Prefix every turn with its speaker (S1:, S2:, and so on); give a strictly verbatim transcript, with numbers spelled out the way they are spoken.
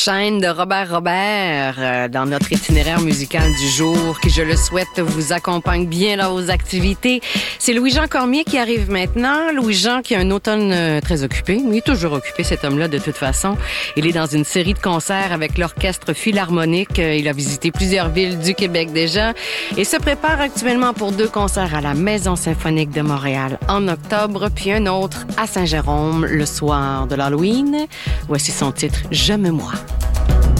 S1: Shine de Robert Robert euh, dans notre itinéraire musical du jour qui, je le souhaite, vous accompagne bien dans vos activités. C'est Louis-Jean Cormier qui arrive maintenant. Louis-Jean qui a un automne euh, très occupé. Il est toujours occupé, cet homme-là, de toute façon. Il est dans une série de concerts avec l'Orchestre Philharmonique. Euh, il a visité plusieurs villes du Québec déjà et se prépare actuellement pour deux concerts à la Maison symphonique de Montréal en octobre, puis un autre à Saint-Jérôme le soir de l'Halloween. Voici son titre « Je me moi ».